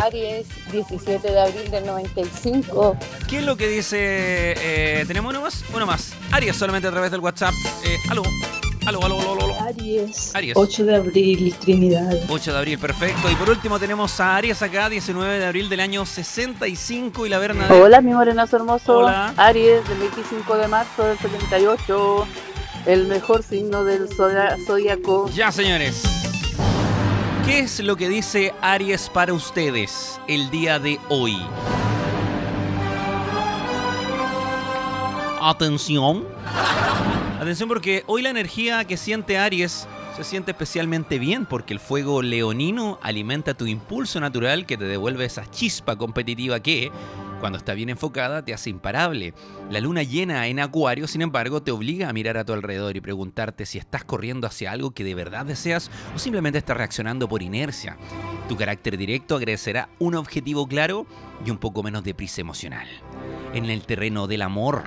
Aries, 17 de abril del 95. ¿Qué es lo que dice? ¿Tenemos uno más? Uno más. Aries, solamente a través del WhatsApp. Aló. Aries. 8 de abril, Trinidad. 8 de abril, perfecto. Y por último tenemos a Aries acá, 19 de abril del año 65. Y la Bernadette. Hola, mi morenazo hermoso. Hola. Aries, del 25 de marzo del 78. El mejor signo del zodiaco. Ya, señores. ¿Qué es lo que dice Aries para ustedes el día de hoy? Atención. Atención, porque hoy la energía que siente Aries se siente especialmente bien, porque el fuego leonino alimenta tu impulso natural que te devuelve esa chispa competitiva que, cuando está bien enfocada, te hace imparable. La luna llena en Acuario, sin embargo, te obliga a mirar a tu alrededor y preguntarte si estás corriendo hacia algo que de verdad deseas o simplemente estás reaccionando por inercia. Tu carácter directo agradecerá un objetivo claro y un poco menos de prisa emocional. En el terreno del amor,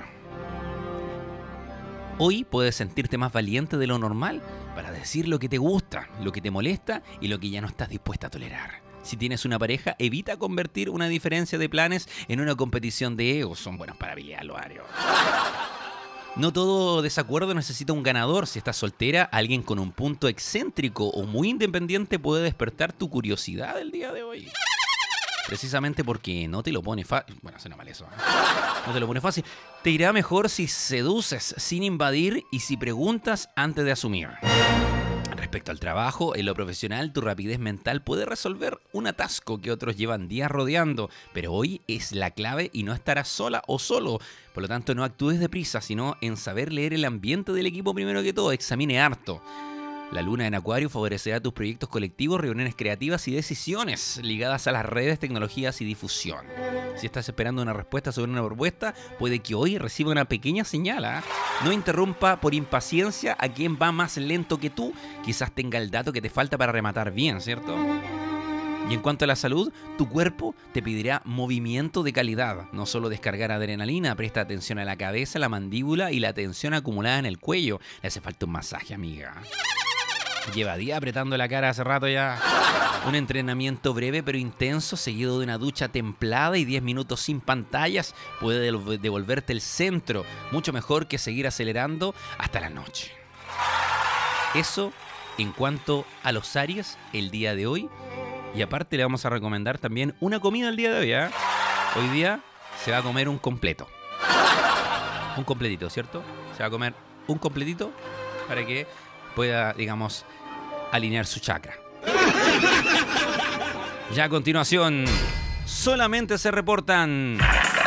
hoy puedes sentirte más valiente de lo normal para decir lo que te gusta, lo que te molesta y lo que ya no estás dispuesta a tolerar. Si tienes una pareja, evita convertir una diferencia de planes en una competición de egos. Son buenos para pelear los Arios. No todo desacuerdo necesita un ganador. Si estás soltera, alguien con un punto excéntrico o muy independiente puede despertar tu curiosidad el día de hoy. Precisamente porque no te lo pone fácil. Bueno, suena mal eso. No te lo pone fácil. Te irá mejor si seduces sin invadir y si preguntas antes de asumir. Respecto al trabajo, en lo profesional, tu rapidez mental puede resolver un atasco que otros llevan días rodeando, pero hoy es la clave y no estarás sola o solo. Por lo tanto, no actúes deprisa, sino en saber leer el ambiente del equipo primero que todo. Examine harto. La luna en Acuario favorecerá tus proyectos colectivos, reuniones creativas y decisiones ligadas a las redes, tecnologías y difusión. Si estás esperando una respuesta sobre una propuesta, puede que hoy reciba una pequeña señal. No interrumpa por impaciencia a quien va más lento que tú. Quizás tenga el dato que te falta para rematar bien, ¿cierto? Y en cuanto a la salud, tu cuerpo te pedirá movimiento de calidad. No solo descargar adrenalina, presta atención a la cabeza, la mandíbula y la tensión acumulada en el cuello. Le hace falta un masaje, amiga. Lleva días apretando la cara hace rato ya. Un entrenamiento breve pero intenso, seguido de una ducha templada y 10 minutos sin pantallas, puede devolverte el centro. Mucho mejor que seguir acelerando hasta la noche. Eso en cuanto a los Aries el día de hoy. Y aparte le vamos a recomendar también una comida el día de hoy. Hoy día se va a comer un completo. Un completito, ¿cierto? Se va a comer un completito para que pueda, digamos, alinear su chakra. Ya a continuación, solamente se reportan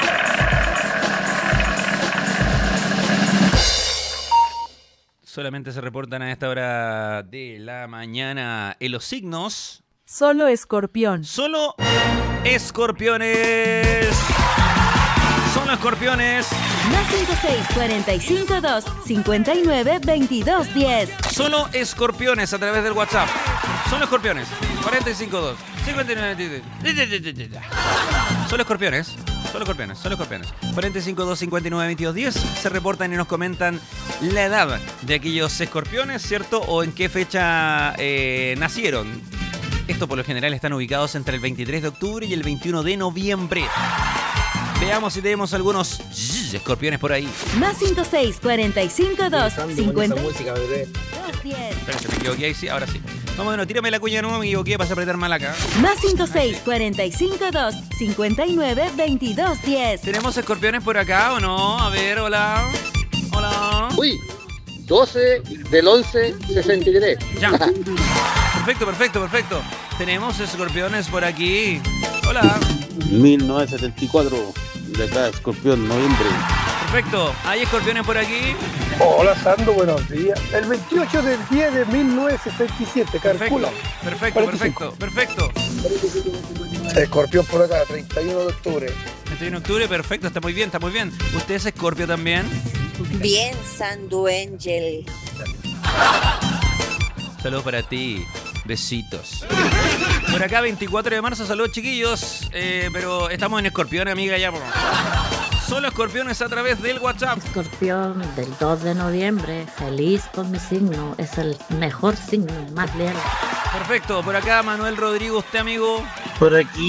a esta hora de la mañana en los signos. Solo Escorpión. Solo escorpiones. Solo escorpiones. Más 56452592210. Solo escorpiones a través del WhatsApp. Solo escorpiones. 452 59. Solo escorpiones. Solo escorpiones. 452 592210. Se reportan y nos comentan la edad de aquellos escorpiones, ¿cierto? O en qué fecha nacieron. Estos por lo general están ubicados entre el 23 de octubre y el 21 de noviembre. Veamos si tenemos algunos escorpiones por ahí. Más 5645250. música, bebé. Espérate, me equivoqué ahí, sí, ahora sí. Vamos, no, tírame la cuña, no me equivoqué, vas a apretar mal acá. Más 56452592210. ¿Tenemos escorpiones por acá o no? A ver, hola. Hola. Uy, 12 del 11, 63. Ya. Perfecto. Tenemos escorpiones por aquí. Hola. 1974, de acá, Escorpión, noviembre. Perfecto. ¿Hay escorpiones por aquí? Hola, Sandro, buenos días. El 28 del 10 de 1967, calcula. Perfecto. Escorpión por acá, 31 de octubre. 31 de octubre, perfecto, está muy bien. ¿Usted es escorpio también? Bien, Sandu Angel. Saludos para ti. Besitos. Por acá, 24 de marzo, saludos chiquillos. Pero estamos en escorpión, amiga, ya. Solo escorpiones a través del WhatsApp. Escorpión del 2 de noviembre. Feliz con mi signo. Es el mejor signo, más leal. Perfecto. Por acá, Manuel Rodrigo, usted, amigo. Por aquí.